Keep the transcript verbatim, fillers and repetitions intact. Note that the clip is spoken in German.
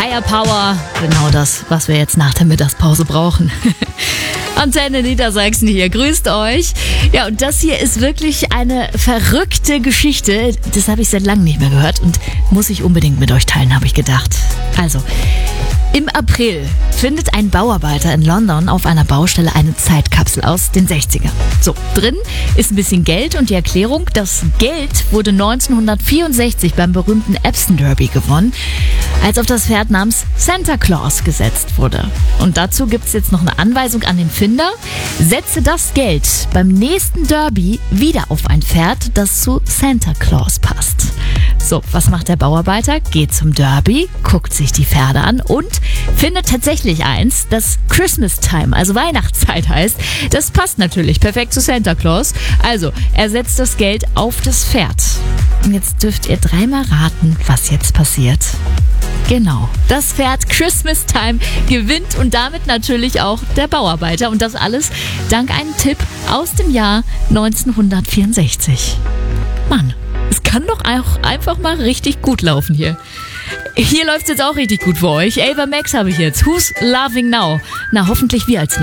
Higher Power, genau das, was wir jetzt nach der Mittagspause brauchen. Antenne Niedersachsen hier, grüßt euch. Ja, und das hier ist wirklich eine verrückte Geschichte. Das habe ich seit langem nicht mehr gehört und muss ich unbedingt mit euch teilen, habe ich gedacht. Also, im April findet ein Bauarbeiter in London auf einer Baustelle eine Zeitkapsel aus den sechzigern. So, drin ist ein bisschen Geld und die Erklärung, das Geld wurde neunzehnhundertvierundsechzig beim berühmten Epsom Derby gewonnen, als auf das Pferd namens Santa Claus gesetzt wurde. Und dazu gibt es jetzt noch eine Anweisung an den Finder: Setze das Geld beim nächsten Derby wieder auf ein Pferd, das zu Santa Claus passt. So, was macht der Bauarbeiter? Geht zum Derby, guckt sich die Pferde an und findet tatsächlich eins, das Christmas Time, also Weihnachtszeit heißt. Das passt natürlich perfekt zu Santa Claus. Also, er setzt das Geld auf das Pferd. Und jetzt dürft ihr dreimal raten, was jetzt passiert. Genau, das Pferd Christmas Time gewinnt und damit natürlich auch der Bauarbeiter. Und das alles dank einem Tipp aus dem Jahr neunzehnhundertvierundsechzig. Mann, es kann doch auch einfach mal richtig gut laufen hier. Hier läuft es jetzt auch richtig gut für euch. Ava Max habe ich jetzt. Who's Loving Now? Na, hoffentlich wir als